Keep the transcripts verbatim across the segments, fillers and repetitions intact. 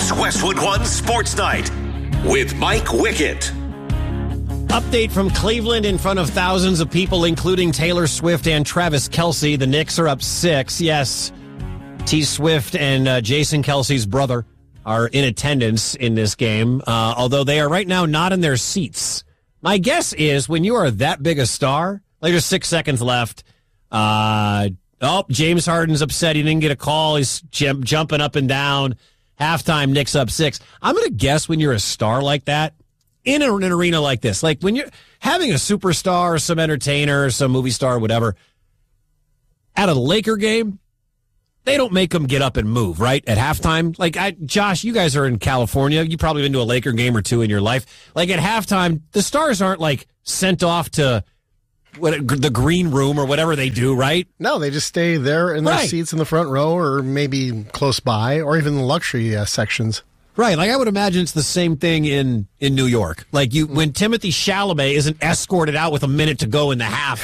It's Westwood One Sports Night with Mike Wickett. Update from Cleveland in front of thousands of people, including Taylor Swift and Travis Kelce. The Knicks are up six. Yes, T. Swift and uh, Jason Kelce's brother are in attendance in this game, uh, although they are right now not in their seats. My guess is when you are that big a star, like there's six seconds left, uh, oh, James Harden's upset he didn't get a call. He's j- jumping up and down. Halftime, Knicks up six. I'm going to guess when you're a star like that, in an arena like this, like when you're having a superstar, some entertainer, some movie star, whatever, at a Laker game, they don't make them get up and move, right? At halftime. Like, I, Josh, you guys are in California. You've probably been to a Laker game or two in your life. Like, at halftime, the stars aren't, like, sent off to what, the green room or whatever they do, right? No, they just stay there in their right. seats in the front row or maybe close by or even the luxury uh, sections. Right, like I would imagine it's the same thing in, in New York. Like you, when Timothy Chalamet isn't escorted out with a minute to go in the half,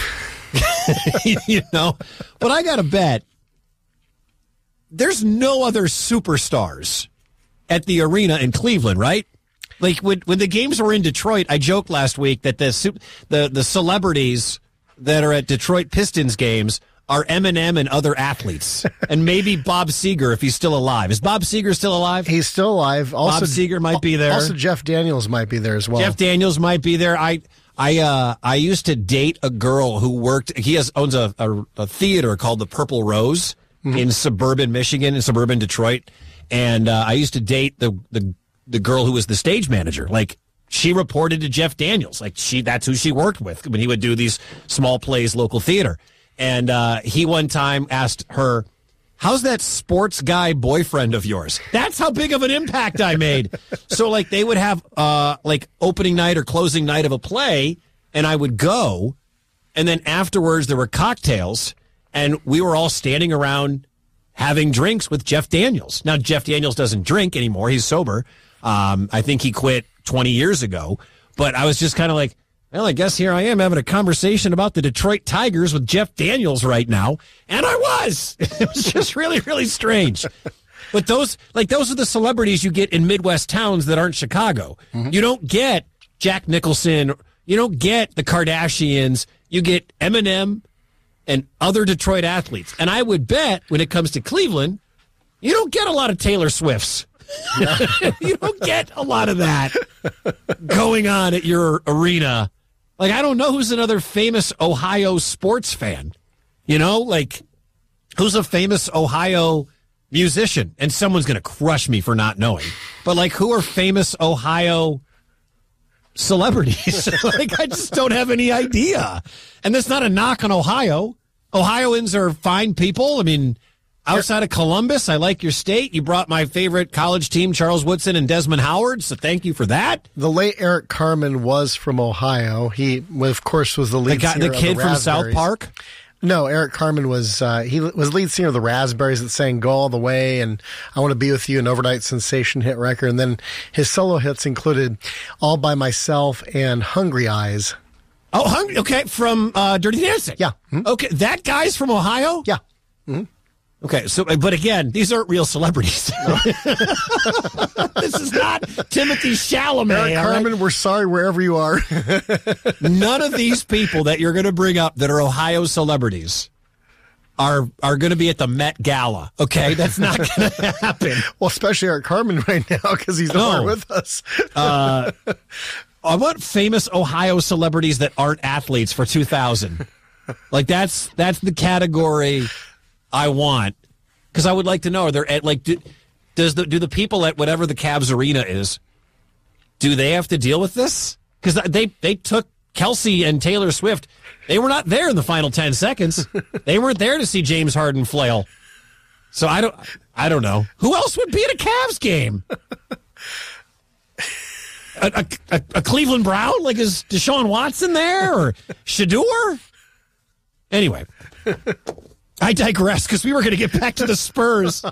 you know. But I got to bet there's no other superstars at the arena in Cleveland, right? Like when when the games were in Detroit, I joked last week that the the the celebrities that are at Detroit Pistons games are Eminem and other athletes, and maybe Bob Seger if he's still alive. Is Bob Seger still alive? He's still alive. Also, Bob Seger might be there. Also, Jeff Daniels might be there as well. Jeff Daniels might be there. I I uh I used to date a girl who worked. He has owns a a, a theater called the Purple Rose mm-hmm. in suburban Michigan, in suburban Detroit, and uh, I used to date the the the girl who was the stage manager. Like, she reported to Jeff Daniels. Like, she that's who she worked with when he would do these small plays, local theater. And uh, he one time asked her, how's that sports guy boyfriend of yours? That's how big of an impact I made. So, like, they would have, uh, like, opening night or closing night of a play, and I would go, and then afterwards there were cocktails, and we were all standing around having drinks with Jeff Daniels. Now, Jeff Daniels doesn't drink anymore. He's sober. Um, I think he quit twenty years ago. But I was just kind of like, well, I guess here I am having a conversation about the Detroit Tigers with Jeff Daniels right now. And I was. It was just really, really strange. But those, like, those are the celebrities you get in Midwest towns that aren't Chicago. Mm-hmm. You don't get Jack Nicholson. You don't get the Kardashians. You get Eminem and other Detroit athletes. And I would bet when it comes to Cleveland, you don't get a lot of Taylor Swifts. You don't get a lot of that going on at your arena. Like, I don't know who's another famous Ohio sports fan. You know, like, who's a famous Ohio musician? And someone's going to crush me for not knowing. But, like, who are famous Ohio celebrities? Like, I just don't have any idea. And that's not a knock on Ohio. Ohioans are fine people. I mean, outside of Columbus, I like your state. You brought my favorite college team, Charles Woodson and Desmond Howard, so thank you for that. The late Eric Carmen was from Ohio. He, of course, was the lead the guy, singer the kid of the from South Park? No, Eric Carmen was uh, he was lead singer of the Raspberries that sang "Go All the Way" and "I Want to Be with You," an overnight sensation hit record. And then his solo hits included "All by Myself" and "Hungry Eyes." Oh, hungry. Okay, from uh, Dirty Dancing. Yeah. Mm-hmm. Okay, that guy's from Ohio. Yeah. Mm-hmm. Okay, so, but again, these aren't real celebrities. No. This is not Timothy Chalamet. Eric Carmen, right? We're sorry wherever you are. None of these people that you're going to bring up that are Ohio celebrities are are going to be at the Met Gala. Okay, that's not going to happen. Well, especially Eric Carmen right now because he's no more with us. uh, I want famous Ohio celebrities that aren't athletes for two thousand. Like, that's that's the category I want, because I would like to know, are there at, like, do, does the do the people at whatever the Cavs arena is, do they have to deal with this? Because they they took Kelce and Taylor Swift. They were not there in the final ten seconds. They weren't there to see James Harden flail. So I don't I don't know who else would be at a Cavs game. A, a, a Cleveland Brown, like, is Deshaun Watson there or Shador? Anyway. I digress, because we were going to get back to the Spurs.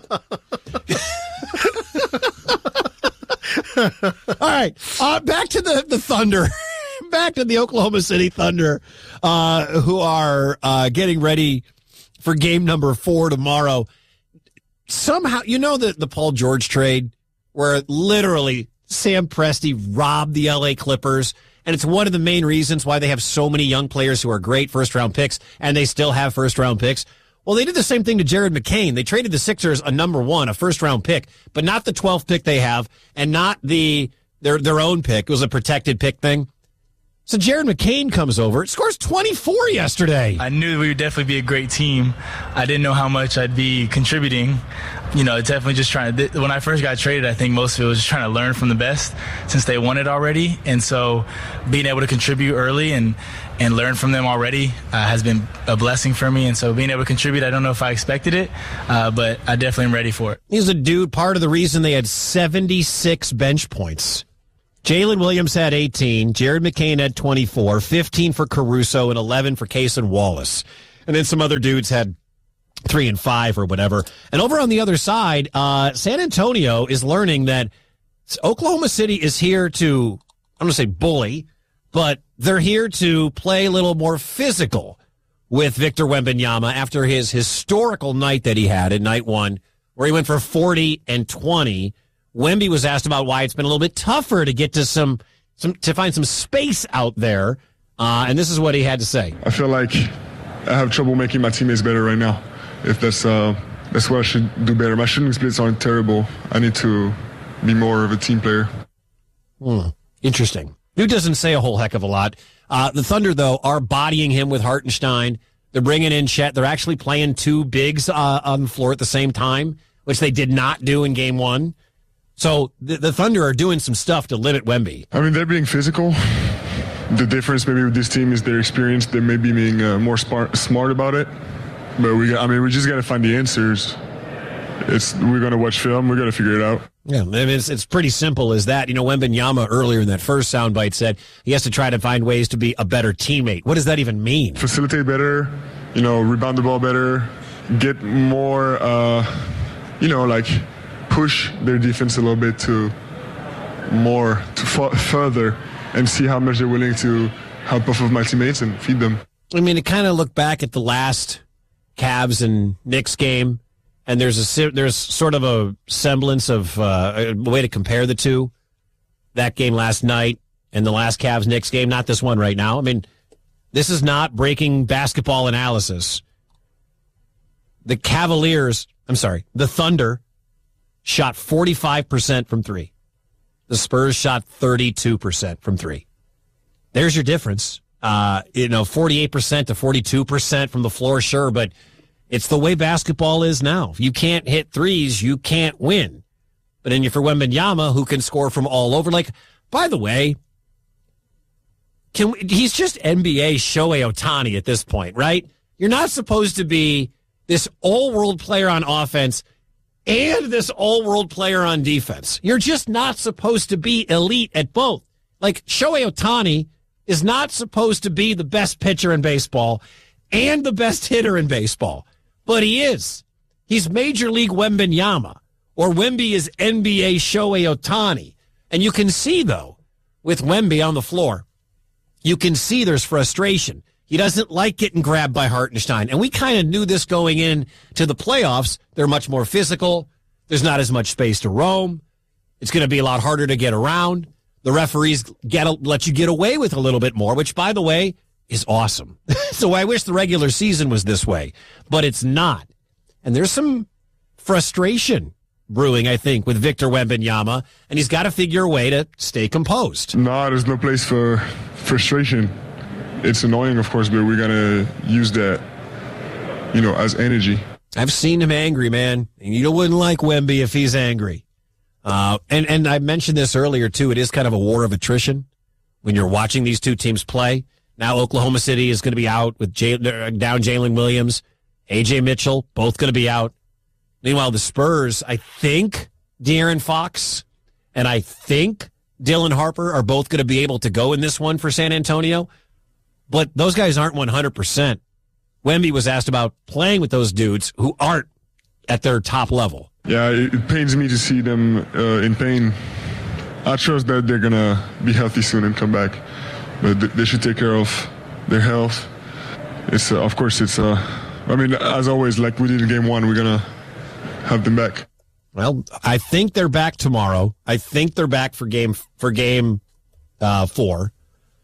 All right, uh, back to the, the Thunder. Back to the Oklahoma City Thunder, uh, who are uh, getting ready for game number four tomorrow. Somehow, you know, the, the Paul George trade, where literally Sam Presti robbed the L A Clippers, and it's one of the main reasons why they have so many young players who are great first-round picks, and they still have first-round picks. Well, they did the same thing to Jared McCain. They traded the Sixers a number one, a first-round pick, but not the twelfth pick they have, and not the their their own pick. It was a protected pick thing. So Jared McCain comes over, scores twenty-four yesterday. I knew we would definitely be a great team. I didn't know how much I'd be contributing. You know, definitely just trying to, when I first got traded, I think most of it was just trying to learn from the best since they won it already. And so being able to contribute early and, and learn from them already uh, has been a blessing for me. And so being able to contribute, I don't know if I expected it, uh, but I definitely am ready for it. He's a dude, part of the reason they had seventy-six bench points. Jalen Williams had eighteen, Jared McCain had twenty-four, fifteen for Caruso, and eleven for Cason Wallace. And then some other dudes had three and five or whatever. And over on the other side, uh, San Antonio is learning that Oklahoma City is here to, I'm going to say bully, but they're here to play a little more physical with Victor Wembanyama after his historical night that he had in night one, where he went for forty and twenty. Wemby was asked about why it's been a little bit tougher to get to some, some to find some space out there, uh, and this is what he had to say. I feel like I have trouble making my teammates better right now. If that's uh, that's what I should do better. My shooting splits aren't terrible. I need to be more of a team player. Hmm. Interesting. Dude doesn't say a whole heck of a lot. Uh, the Thunder, though, are bodying him with Hartenstein. They're bringing in Chet. They're actually playing two bigs uh, on the floor at the same time, which they did not do in game one. So the, the Thunder are doing some stuff to limit Wemby. I mean, they're being physical. The difference maybe with this team is their experience. They may be being uh, more smart, smart about it. But we, I mean, we just got to find the answers. It's we're going to watch film. We're going to figure it out. Yeah, I mean, it's, it's pretty simple as that. You know, Wembanyama earlier in that first soundbite said he has to try to find ways to be a better teammate. What does that even mean? Facilitate better, you know, rebound the ball better, get more, uh, you know, like push their defense a little bit to more, to f- further and see how much they're willing to help off of my teammates and feed them. I mean, to kind of look back at the last Cavs and Knicks game, and there's a there's sort of a semblance of uh, a way to compare the two. That game last night and the last Cavs Knicks game, not this one right now. I mean, this is not breaking basketball analysis. The Cavaliers, I'm sorry, the Thunder shot forty-five percent from three. The Spurs shot thirty-two percent from three. There's your difference. Uh, you know, forty-eight percent to forty-two percent from the floor, sure, but it's the way basketball is now. If you can't hit threes, you can't win. But then you're for Wembanyama, who can score from all over. Like, by the way, can we, he's just N B A Shohei Ohtani at this point, right? You're not supposed to be this all-world player on offense and this all-world player on defense. You're just not supposed to be elite at both. Like, Shohei Ohtani is not supposed to be the best pitcher in baseball and the best hitter in baseball. But he is. He's Major League Wembanyama, or Wemby is N B A Shohei Ohtani. And you can see, though, with Wemby on the floor, you can see there's frustration. He doesn't like getting grabbed by Hartenstein. And we kind of knew this going in to the playoffs. They're much more physical. There's not as much space to roam. It's going to be a lot harder to get around. The referees get let you get away with a little bit more, which, by the way, is awesome. So I wish the regular season was this way, but it's not. And there's some frustration brewing, I think, with Victor Wembanyama, and he's got to figure a way to stay composed. No, there's no place for frustration. It's annoying, of course, but we're going to use that, you know, as energy. I've seen him angry, man. And you wouldn't like Wemby if he's angry. Uh, and, and I mentioned this earlier, too. It is kind of a war of attrition when you're watching these two teams play. Now Oklahoma City is going to be out with J- down Jalen Williams, A J Mitchell, both going to be out. Meanwhile, the Spurs, I think De'Aaron Fox and I think Dylan Harper are both going to be able to go in this one for San Antonio. But those guys aren't one hundred percent. Wemby was asked about playing with those dudes who aren't at their top level. Yeah, it, it pains me to see them uh, in pain. I trust that they're going to be healthy soon and come back. But th- they should take care of their health. It's uh, of course, it's, uh, I mean, as always, like we did in game one, we're going to have them back. Well, I think they're back tomorrow. I think they're back for game for game uh, four.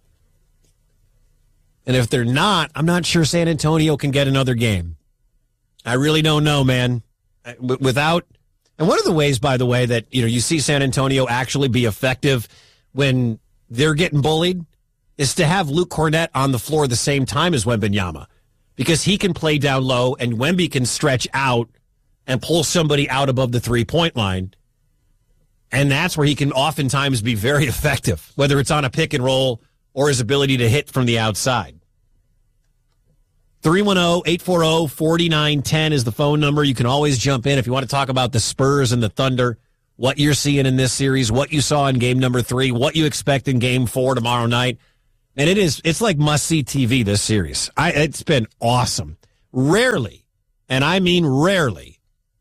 And if they're not, I'm not sure San Antonio can get another game. I really don't know, man. Without, and one of the ways, by the way, that you know you see San Antonio actually be effective when they're getting bullied is to have Luke Cornett on the floor at the same time as Wembanyama, because he can play down low and Wemby can stretch out and pull somebody out above the three-point line. And that's where he can oftentimes be very effective, whether it's on a pick and roll or his ability to hit from the outside. three one zero, eight four zero, four nine one zero is the phone number. You can always jump in if you want to talk about the Spurs and the Thunder, what you're seeing in this series, what you saw in game number three, what you expect in game four tomorrow night. And it is, it's like must-see T V, this series. I, it's been awesome. Rarely, and I mean rarely,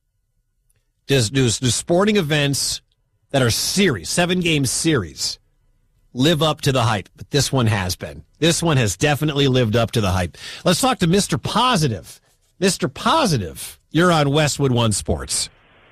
does, does, do sporting events that are series, seven-game series, live up to the hype. But this one has been. This one has definitely lived up to the hype. Let's talk to Mister Positive. Mister Positive, you're on Westwood One Sports.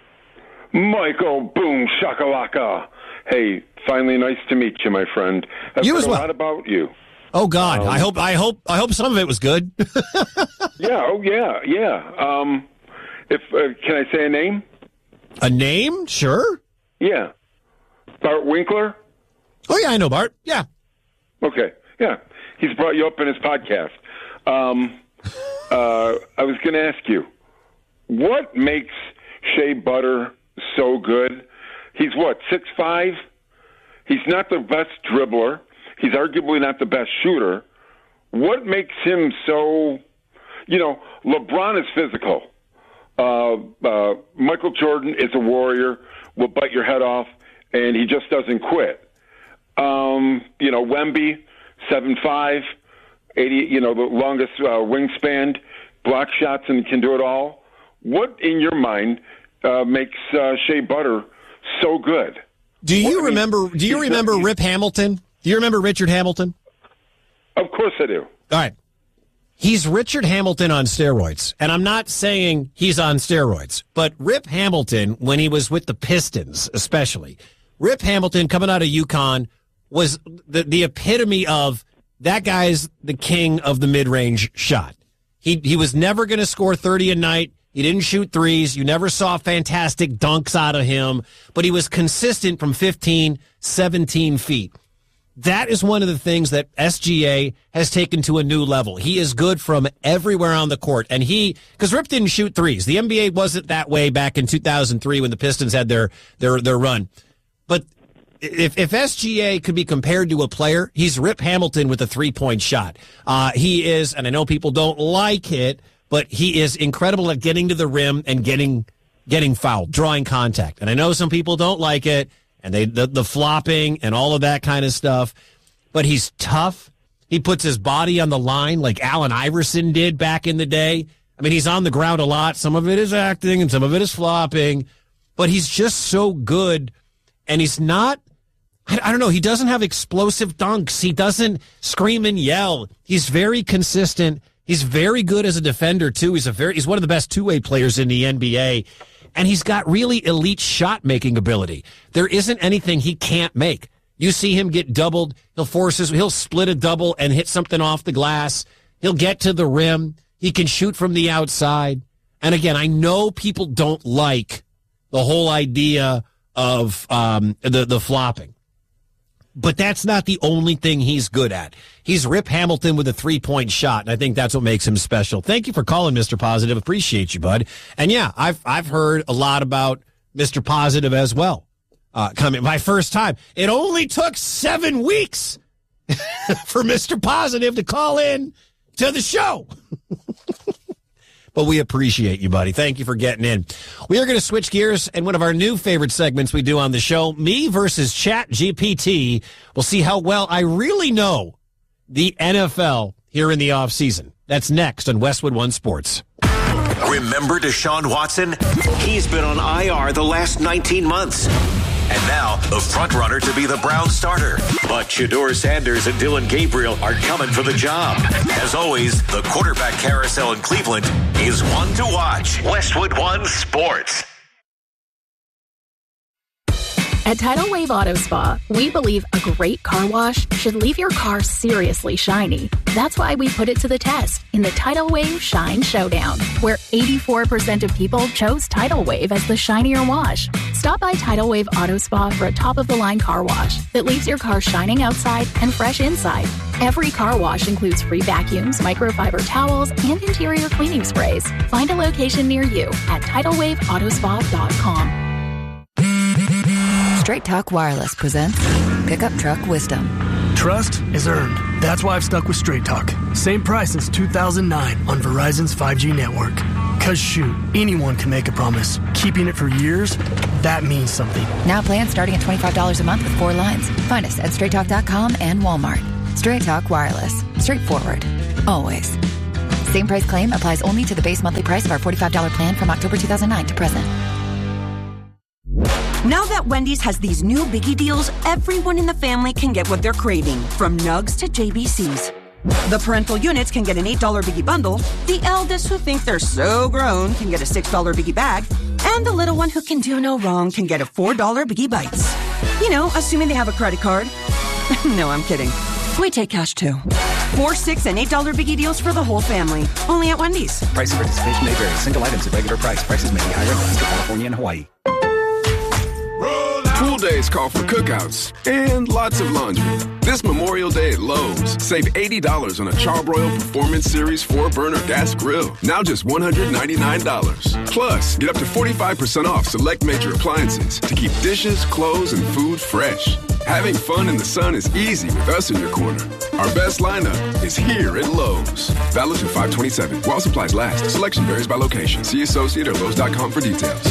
Michael Boom Shakalaka. Hey, finally nice to meet you, my friend. I've You heard as well. a lot about you. Oh God, Um, I hope I hope I hope some of it was good. Yeah, oh yeah, yeah. Um, if uh, can I say a name? A name? Sure. Yeah, Bart Winkler. Oh yeah, I know Bart. Yeah. Okay, yeah, he's brought you up in his podcast. Um, uh, I was going to ask you, what makes Shea Butter so good? He's what, six five? He's not the best dribbler. He's arguably not the best shooter. What makes him so, you know, LeBron is physical. Uh, uh, Michael Jordan is a warrior, will bite your head off, and he just doesn't quit. Um, you know, Wemby, seven five, eighty, you know, the longest uh, wingspan, block shots, and can do it all. What, in your mind, uh, makes uh, Shea Butter so good? Do you Well, I mean, remember? Do you he's- remember he's- Rip Hamilton? Do you remember Richard Hamilton? Of course I do. All right. He's Richard Hamilton on steroids. And I'm not saying he's on steroids, but Rip Hamilton, when he was with the Pistons, especially, Rip Hamilton coming out of UConn was the, the epitome of that guy's the king of the mid-range shot. He, he was never going to score thirty a night. He didn't shoot threes. You never saw fantastic dunks out of him, but he was consistent from fifteen, seventeen feet. That is one of the things that S G A has taken to a new level. He is good from everywhere on the court. And he, because Rip didn't shoot threes. The N B A wasn't that way back in two thousand three when the Pistons had their, their, their run. But if, if S G A could be compared to a player, he's Rip Hamilton with a three-point shot. Uh, he is, and I know people don't like it, but he is incredible at getting to the rim and getting, getting fouled, drawing contact. And I know some people don't like it. And they the, the flopping and all of that kind of stuff. But he's tough. He puts his body on the line like Allen Iverson did back in the day. I mean, he's on the ground a lot. Some of it is acting and some of it is flopping. But he's just so good. And he's not, I, I don't know, he doesn't have explosive dunks. He doesn't scream and yell. He's very consistent. He's very good as a defender, too. He's a very he's one of the best two-way players in the N B A. And he's got really elite shot-making ability. There isn't anything he can't make. You see him get doubled. He'll force his, he'll split a double and hit something off the glass. He'll get to the rim. He can shoot from the outside. And again, I know people don't like the whole idea of um, the, the flopping. But that's not the only thing he's good at. He's Rip Hamilton with a three-point shot, and I think that's what makes him special. Thank you for calling, Mister Positive. Appreciate you, bud. And yeah, I've I've heard a lot about Mister Positive as well. Uh, coming my first time. It only took seven weeks for Mister Positive to call in to the show. But we appreciate you, buddy. Thank you for getting in. We are going to switch gears, and one of our new favorite segments we do on the show, Me versus Chat G P T. We'll see how well I really know the N F L here in the offseason. That's next on Westwood One Sports. Remember Deshaun Watson? He's been on I R the last nineteen months. And now, the front-runner to be the Browns starter. But Shedeur Sanders and Dylan Gabriel are coming for the job. As always, the quarterback carousel in Cleveland is one to watch. Westwood One Sports. At Tidal Wave Auto Spa, we believe a great car wash should leave your car seriously shiny. That's why we put it to the test in the Tidal Wave Shine Showdown, where eighty-four percent of people chose Tidal Wave as the shinier wash. Stop by Tidal Wave Auto Spa for a top-of-the-line car wash that leaves your car shining outside and fresh inside. Every car wash includes free vacuums, microfiber towels, and interior cleaning sprays. Find a location near you at tidal wave auto spa dot com. Straight Talk Wireless presents Pickup Truck Wisdom. Trust is earned. That's why I've stuck with Straight Talk. Same price since two thousand nine on Verizon's five G network. Cause shoot, anyone can make a promise. Keeping it for years, that means something. Now plans starting at twenty-five dollars a month with four lines. Find us at straight talk dot com and Walmart. Straight Talk Wireless. Straightforward. Always. Same price claim applies only to the base monthly price of our forty-five dollars plan from October two thousand nine to present. Now that Wendy's has these new biggie deals, everyone in the family can get what they're craving, from nugs to J B Cs. The parental units can get an eight dollars biggie bundle, the eldest who think they're so grown can get a six dollars biggie bag, and the little one who can do no wrong can get a four dollars biggie bites. You know, assuming they have a credit card. No, I'm kidding. We take cash too. Four, six, and eight dollars biggie deals for the whole family. Only at Wendy's. Price and participation may vary. Single items at regular price. Prices may be higher in Alaska, California, and Hawaii. Pool days call for cookouts and lots of laundry. This Memorial Day at Lowe's, save eighty dollars on a Charbroil Performance Series four burner gas grill. Now just one hundred ninety-nine dollars. Plus, get up to forty-five percent off select major appliances to keep dishes, clothes, and food fresh. Having fun in the sun is easy with us in your corner. Our best lineup is here at Lowe's. Valid through five twenty-seven. While supplies last. Selection varies by location. See associate or Lowe's dot com for details.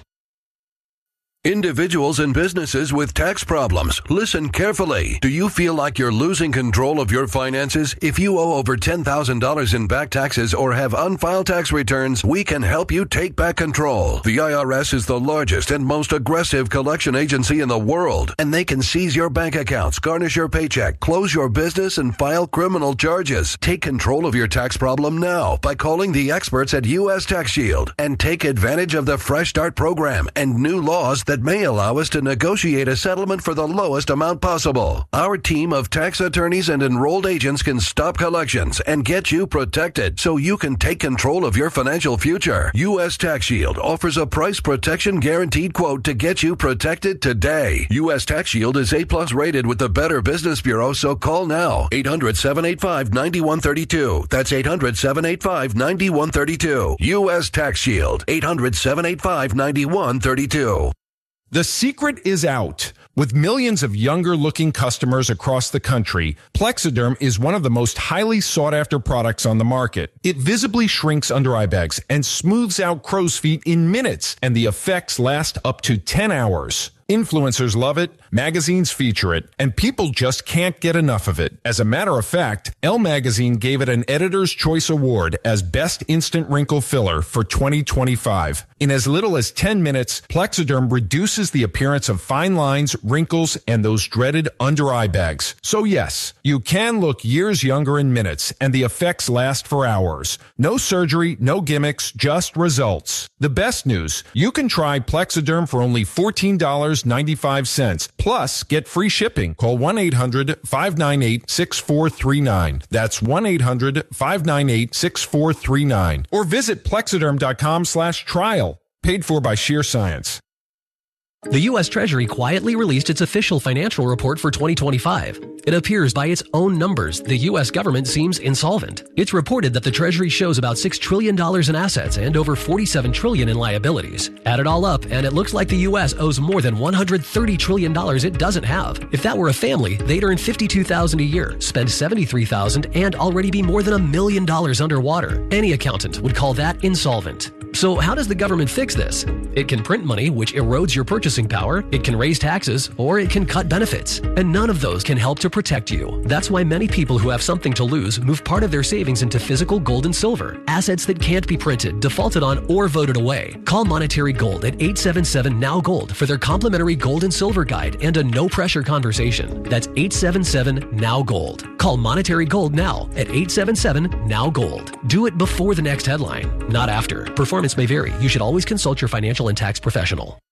Individuals and businesses with tax problems, listen carefully. Do you feel like you're losing control of your finances? If you owe over ten thousand dollars in back taxes or have unfiled tax returns, we can help you take back control. The I R S is the largest and most aggressive collection agency in the world, and they can seize your bank accounts, garnish your paycheck, close your business, and file criminal charges. Take control of your tax problem now by calling the experts at U S Tax Shield and take advantage of the Fresh Start program and new laws that may allow us to negotiate a settlement for the lowest amount possible. Our team of tax attorneys and enrolled agents can stop collections and get you protected so you can take control of your financial future. U S Tax Shield offers a price protection guaranteed quote to get you protected today. U S Tax Shield is A plus rated with the Better Business Bureau, so call now. eight hundred, seven eight five, nine one three two. That's eight hundred, seven eight five, nine one three two. U S Tax Shield. eight hundred, seven eight five, nine one three two. The secret is out. With millions of younger-looking customers across the country, Plexiderm is one of the most highly sought-after products on the market. It visibly shrinks under-eye bags and smooths out crow's feet in minutes, and the effects last up to ten hours. Influencers love it, magazines feature it, and people just can't get enough of it. As a matter of fact, Elle Magazine gave it an Editor's Choice Award as Best Instant Wrinkle Filler for twenty twenty-five. In as little as ten minutes, Plexiderm reduces the appearance of fine lines, wrinkles, and those dreaded under-eye bags. So yes, you can look years younger in minutes, and the effects last for hours. No surgery, no gimmicks, just results. The best news, you can try Plexiderm for only fourteen dollars and ninety-five cents. Plus, get free shipping. Call one eight hundred, five nine eight, six four three nine. That's one eight hundred, five nine eight, six four three nine. Or visit plexiderm.com slash trial. Paid for by Sheer Science. The U S Treasury quietly released its official financial report for twenty twenty-five. It appears by its own numbers, the U S government seems insolvent. It's reported that the Treasury shows about six trillion dollars in assets and over forty-seven trillion dollars in liabilities. Add it all up, and it looks like the U S owes more than one hundred thirty trillion dollars it doesn't have. If that were a family, they'd earn fifty-two thousand dollars a year, spend seventy-three thousand dollars, and already be more than a million dollars underwater. Any accountant would call that insolvent. So how does the government fix this? It can print money, which erodes your purchasing power, it can raise taxes, or it can cut benefits. And none of those can help to protect you. That's why many people who have something to lose move part of their savings into physical gold and silver, assets that can't be printed, defaulted on, or voted away. Call Monetary Gold at eight seven seven, N O W Gold for their complimentary gold and silver guide and a no-pressure conversation. That's eight seven seven, N O W Gold. Call Monetary Gold now at eight seven seven, N O W Gold. Do it before the next headline, not after. Performance may vary. You should always consult your financial and tax professional.